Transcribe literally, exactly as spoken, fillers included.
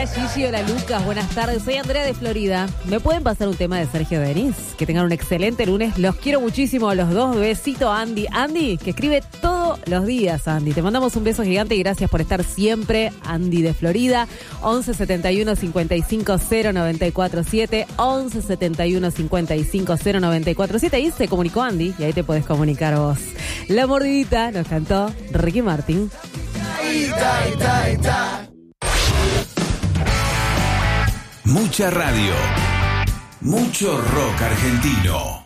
Gigi, hola Lucas, buenas tardes. Soy Andrea de Florida. ¿Me pueden pasar un tema de Sergio Denis? Que tengan un excelente lunes. Los quiero muchísimo a los dos. Besito a Andy. Andy, que escribe todos los días, Andy. Te mandamos un beso gigante y gracias por estar siempre. Andy de Florida. once setenta y uno cincuenta y cinco cero noventa y cuatro siete. once setenta y uno cincuenta y cinco cero noventa y cuatro siete. Ahí se comunicó Andy y ahí te podés comunicar vos. La mordidita nos cantó Ricky Martin. Mucha radio, mucho rock argentino.